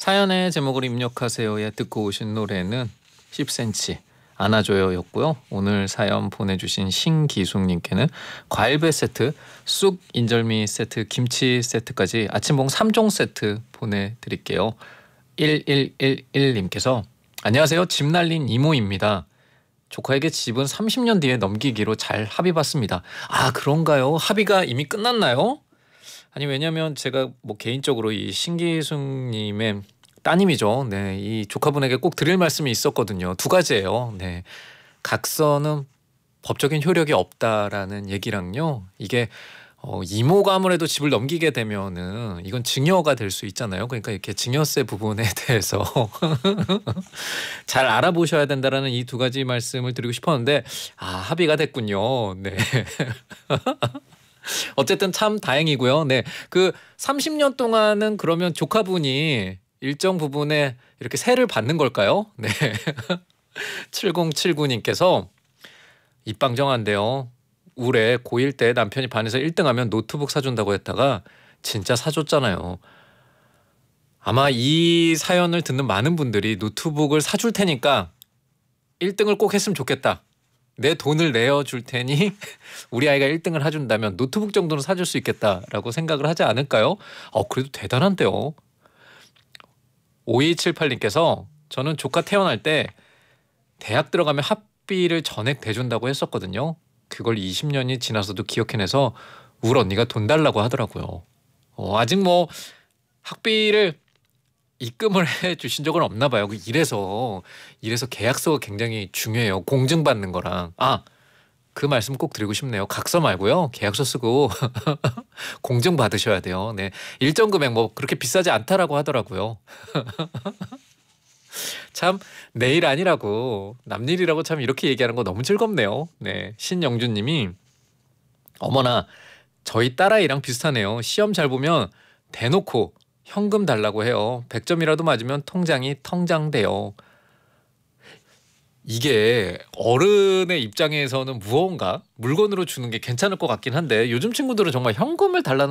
사연의 제목을 입력하세요에 듣고 오신 노래는 10cm 안아줘요였고요. 오늘 사연 보내주신 신기숙님께는 과일배 세트, 쑥 인절미 세트, 김치 세트까지 아침봉 3종 세트 보내드릴게요. 1111님께서 안녕하세요. 집 날린 이모입니다. 조카에게 집은 30년 뒤에 넘기기로 잘 합의봤습니다. 아, 그런가요? 합의가 이미 끝났나요? 아니, 왜냐면 제가 뭐 개인적으로 이 신기숙님의 따님이죠. 네, 이 조카분에게 꼭 드릴 말씀이 있었거든요. 두 가지예요. 네, 각서는 법적인 효력이 없다라는 얘기랑요. 이게 이모가 아무래도 집을 넘기게 되면은 이건 증여가 될 수 있잖아요. 그러니까 이렇게 증여세 부분에 대해서 잘 알아보셔야 된다라는 이 두 가지 말씀을 드리고 싶었는데 합의가 됐군요. 네. 어쨌든 참 다행이고요. 네, 그 30년 동안은 그러면 조카분이 일정 부분에 이렇게 세를 받는 걸까요? 네. 7079님께서 입방정한데요. 올해 고1 때 남편이 반에서 1등하면 노트북 사준다고 했다가 진짜 사줬잖아요. 아마 이 사연을 듣는 많은 분들이 노트북을 사줄 테니까 1등을 꼭 했으면 좋겠다. 내 돈을 내어줄 테니 우리 아이가 1등을 해준다면 노트북 정도는 사줄 수 있겠다라고 생각을 하지 않을까요? 그래도 대단한데요. 5278님께서 저는 조카 태어날 때 대학 들어가면 학비를 전액 대준다고 했었거든요. 그걸 20년이 지나서도 기억해내서 우리 언니가 돈 달라고 하더라고요. 아직 뭐 학비를 입금을 해주신 적은 없나 봐요. 이래서 계약서가 굉장히 중요해요. 공증받는 거랑. 그 말씀 꼭 드리고 싶네요. 각서 말고요. 계약서 쓰고 공증 받으셔야 돼요. 네, 일정 금액 뭐 그렇게 비싸지 않다라고 하더라고요. 참 내 일 아니라고 남 일이라고 참 이렇게 얘기하는 거 너무 즐겁네요. 네, 신영준님이 어머나 저희 딸아이랑 비슷하네요. 시험 잘 보면 대놓고 현금 달라고 해요. 100점이라도 맞으면 통장이 텅장돼요. 이게 어른의 입장에서는 무언가 물건으로 주는 게 괜찮을 것 같긴 한데 요즘 친구들은 정말 현금을 달라는